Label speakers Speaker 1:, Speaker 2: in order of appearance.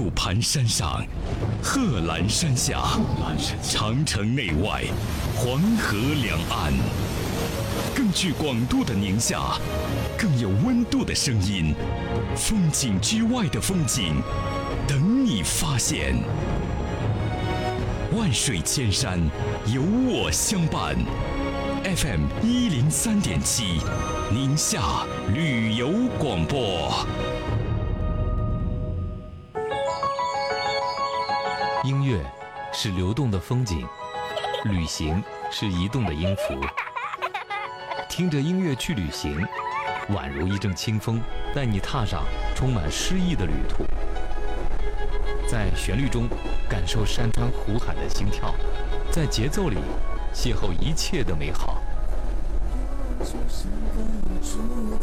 Speaker 1: 虎盘山上，贺兰山下，长城内外，黄河两岸，更具广度的宁夏，更有温度的声音，风景之外的风景，等你发现。万水千山，有我相伴。FM 103.7，宁夏旅游广播。
Speaker 2: 音乐是流动的风景，旅行是移动的音符。听着音乐去旅行，宛如一阵清风，带你踏上充满诗意的旅途。在旋律中感受山川湖海的心跳，在节奏里邂逅一切的美好。